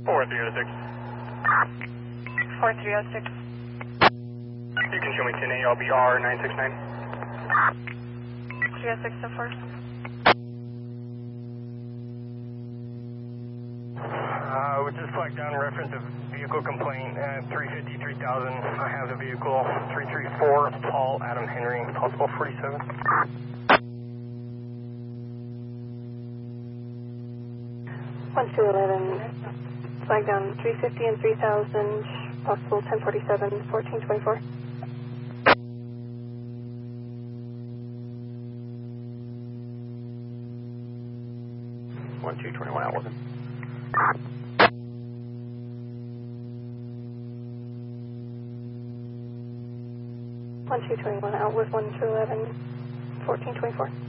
4306. 4306. You can show me 10A, I'll be R969. 306 so far. We just flagged down reference of vehicle complaint at 350, 3000. I have the vehicle 334, Paul Adam Henry, possible 47. One 211, flag down 350 and 3000, possible 1047, 1424. One 221 out with him. 1221 out with 1211, 1424.